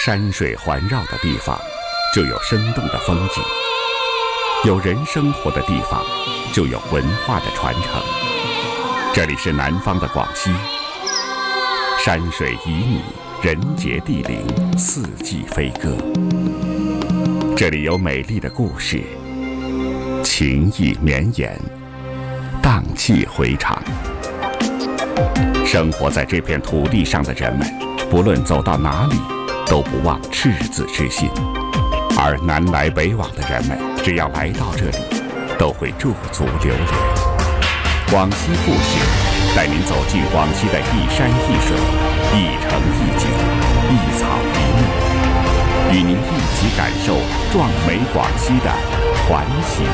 山水环绕的地方，就有生动的风景；有人生活的地方，就有文化的传承。这里是南方的广西，山水旖旎，人杰地灵，四季飞歌。这里有美丽的故事，情意绵延，荡气回肠。生活在这片土地上的人们，不论走到哪里，都不忘赤子之心。而南来北往的人们，只要来到这里，都会驻足留连。广西故事，带您走进广西的一山一水、一城一景、一草一木，与您一起感受壮美广西的传奇